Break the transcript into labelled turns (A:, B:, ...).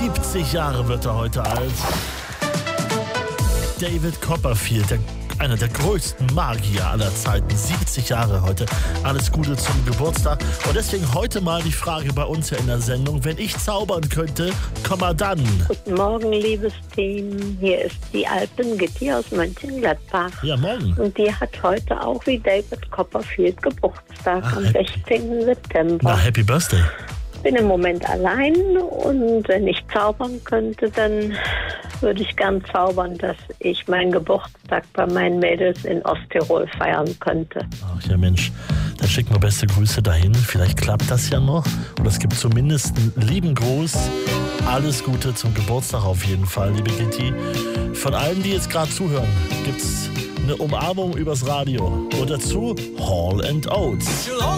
A: 70 Jahre wird er heute alt. David Copperfield, einer der größten Magier aller Zeiten. 70 Jahre heute. Alles Gute zum Geburtstag. Und deswegen heute mal die Frage bei uns ja in der Sendung. Wenn ich zaubern könnte, komm mal dann.
B: Guten Morgen, liebes Team. Hier ist die Alpen-Gitti aus Mönchengladbach.
A: Ja, morgen.
B: Und die hat heute auch wie David Copperfield Geburtstag am 16. September.
A: Na, Happy Birthday.
B: Bin im Moment allein und wenn ich zaubern könnte, dann würde ich gern zaubern, dass ich meinen Geburtstag bei meinen Mädels in Osttirol feiern könnte.
A: Ach ja, Mensch, dann schicken wir beste Grüße dahin. Vielleicht klappt das ja noch. Und es gibt zumindest einen lieben Gruß. Alles Gute zum Geburtstag auf jeden Fall, liebe Gitti. Von allen, die jetzt gerade zuhören, gibt's eine Umarmung übers Radio. Und dazu Hall & Oates.